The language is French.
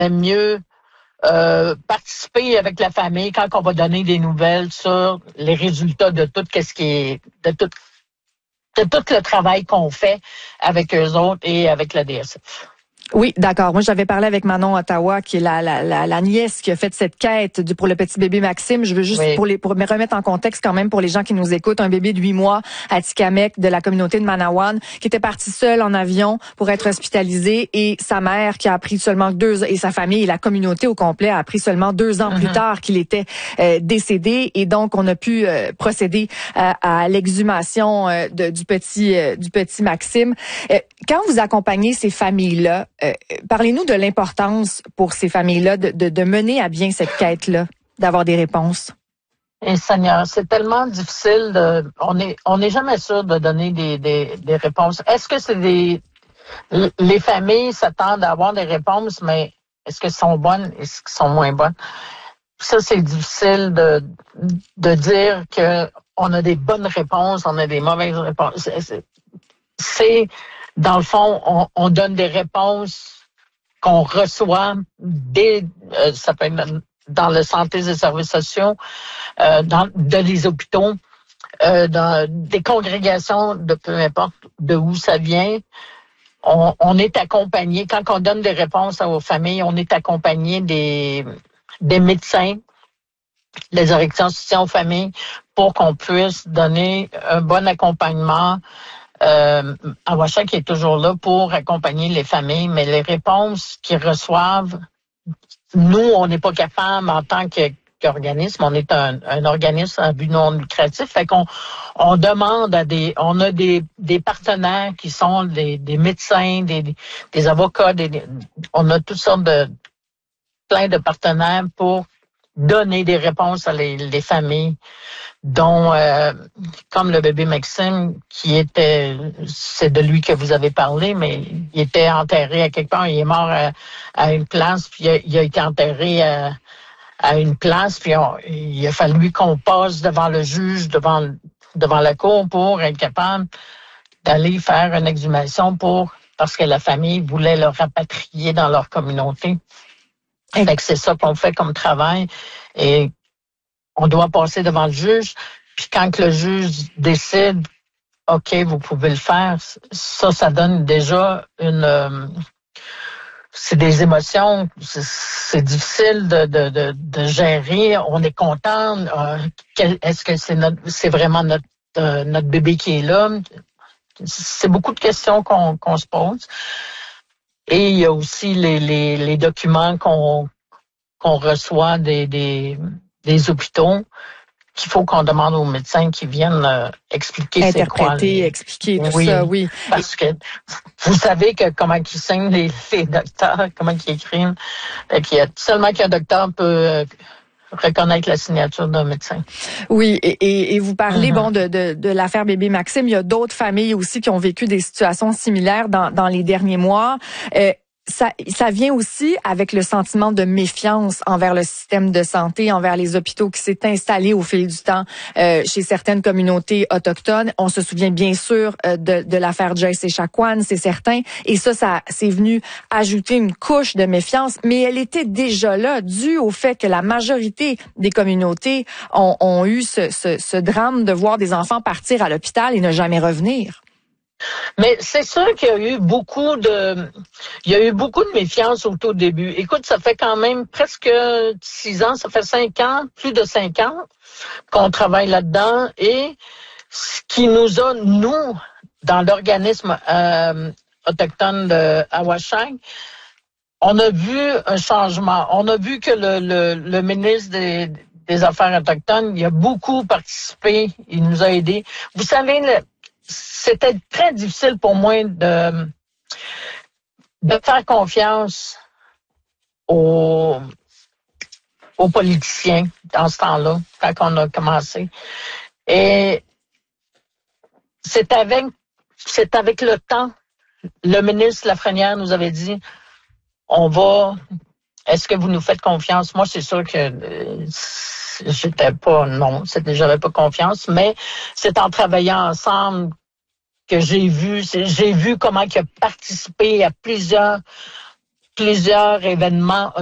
aime mieux participer avec la famille quand on va donner des nouvelles sur les résultats de tout ce qui est de tout le travail qu'on fait avec eux autres et avec la DSF. Oui, d'accord. Moi, j'avais parlé avec Manon Ottawa, qui est la nièce qui a fait cette quête pour le petit bébé Maxime. Je veux juste, Oui. pour me remettre en contexte quand même pour les gens qui nous écoutent, un bébé de 8 mois à Tikamek de la communauté de Manawan, qui était parti seul en avion pour être hospitalisé, et sa mère qui a appris seulement 2 ans, et sa famille et la communauté au complet a appris seulement 2 ans plus tard qu'il était décédé, et donc on a pu procéder à l'exhumation du petit Maxime. Quand vous accompagnez ces familles-là, parlez-nous de l'importance pour ces familles-là de mener à bien cette quête-là, d'avoir des réponses. Et Seigneur, c'est tellement difficile on n'est jamais sûr de donner des réponses. Est-ce que c'est les familles s'attendent à avoir des réponses, mais est-ce qu'elles sont bonnes? Est-ce qu'elles sont moins bonnes? Ça, c'est difficile de dire que on a des bonnes réponses, on a des mauvaises réponses. C'est dans le fond, on donne des réponses qu'on reçoit ça peut être dans le santé et services sociaux, dans les hôpitaux, dans des congrégations de peu importe de où ça vient. On est accompagné, quand on donne des réponses aux familles, on est accompagné des médecins, les directions de soutien aux familles, pour qu'on puisse donner un bon accompagnement. Awashak qui est toujours là pour accompagner les familles, mais les réponses qu'ils reçoivent, nous, on n'est pas capable en tant qu'organisme, on est un organisme à but non lucratif, fait qu'on demande on a des partenaires qui sont des médecins, des avocats, on a toutes sortes plein de partenaires pour donner des réponses à les familles, dont comme le bébé Maxime, c'est de lui que vous avez parlé, mais il était enterré à quelque part, il est mort à une place, puis il a été enterré à une place, puis il a fallu qu'on passe devant le juge, devant la cour, pour être capable d'aller faire une exhumation parce que la famille voulait le rapatrier dans leur communauté. Fait que c'est ça qu'on fait comme travail, et on doit passer devant le juge, puis quand le juge décide, OK, vous pouvez le faire, ça donne déjà c'est des émotions, c'est difficile de gérer, on est content, est-ce que c'est vraiment notre bébé qui est là? C'est beaucoup de questions qu'on se pose. Et il y a aussi les documents qu'on reçoit des hôpitaux qu'il faut qu'on demande aux médecins qui viennent expliquer c'est quoi. Expliquer tout ça, oui. Parce que vous savez que comment ils signent les docteurs, comment ils écrivent. Et puis, seulement qu'un docteur peut reconnaître la signature d'un médecin. Oui, et vous parlez de l'affaire bébé Maxime. Il y a d'autres familles aussi qui ont vécu des situations similaires dans les derniers mois. Ça vient aussi avec le sentiment de méfiance envers le système de santé, envers les hôpitaux, qui s'est installé au fil du temps chez certaines communautés autochtones. On se souvient bien sûr de l'affaire Joyce Echaquan, c'est certain. Et ça c'est venu ajouter une couche de méfiance, mais elle était déjà là, due au fait que la majorité des communautés ont eu ce drame de voir des enfants partir à l'hôpital et ne jamais revenir. Mais c'est sûr qu'il y a eu beaucoup de méfiance au tout début. Écoute, ça fait quand même presque 6 ans, ça fait 5 ans, plus de 5 ans qu'on travaille là-dedans, et ce qui nous a, nous, dans l'organisme autochtone de Awashak, on a vu un changement. On a vu que le ministre des Affaires autochtones, il a beaucoup participé, il nous a aidés. Vous savez, c'était très difficile pour moi de faire confiance aux politiciens dans ce temps-là, quand on a commencé. Et c'est avec le temps. Le ministre Lafrenière nous avait dit, est-ce que vous nous faites confiance? Moi, c'est sûr que j'avais pas confiance, mais c'est en travaillant ensemble que j'ai vu comment il a participé à plusieurs plusieurs événements